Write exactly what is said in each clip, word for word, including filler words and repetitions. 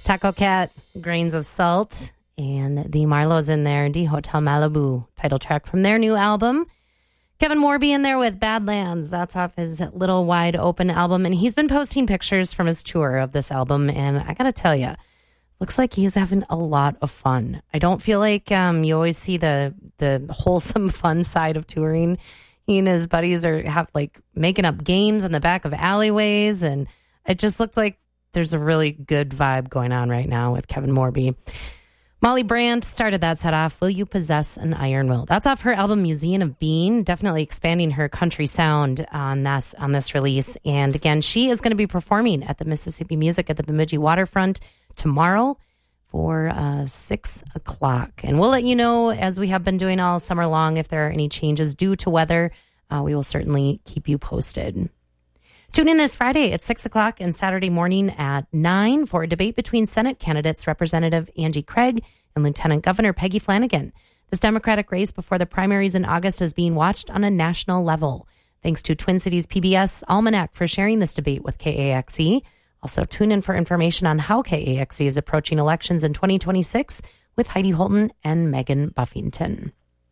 Taco Cat, Grains of Salt, and the Marlowe's in there, the Hotel Malibu title track from their new album. Kevin Morby in there with Badlands. That's off his Little Wide Open album. And he's been posting pictures from his tour of this album. And I got to tell you, looks like he is having a lot of fun. I don't feel like um, you always see the the wholesome fun side of touring. He and his buddies are have like making up games in the back of alleyways. And it just looks like there's a really good vibe going on right now with Kevin Morby. Molly Brandt started that set off, Will You Possess an Iron Will? That's off her album Museum of Being, definitely expanding her country sound on this, on this release. And again, she is going to be performing at the Mississippi Music at the Bemidji Waterfront tomorrow for uh, six o'clock. And we'll let you know, as we have been doing all summer long, if there are any changes due to weather. Uh, we will certainly keep you posted. Tune in this Friday at six o'clock and Saturday morning at nine for a debate between Senate candidates Representative Angie Craig and Lieutenant Governor Peggy Flanagan. This Democratic race before the primaries in August is being watched on a national level. Thanks to Twin Cities P B S Almanac for sharing this debate with K A X E. Also, tune in for information on how K A X E is approaching elections in twenty twenty-six with Heidi Holton and Megan Buffington.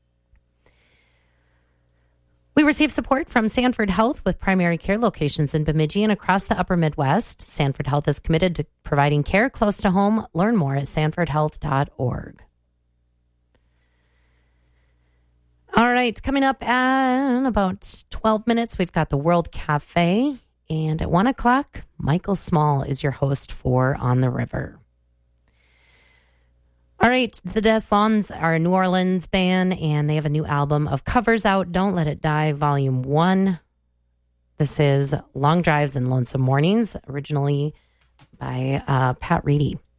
We receive support from Sanford Health with primary care locations in Bemidji and across the upper Midwest. Sanford Health is committed to providing care close to home. Learn more at sanford health dot org. All right, coming up in about twelve minutes, we've got the World Cafe. And at one o'clock, Michael Small is your host for On the River. All right, the Des Lawns are a New Orleans band, and they have a new album of covers out, Don't Let It Die, Volume one. This is Long Drives and Lonesome Mornings, originally by uh, Pat Reedy.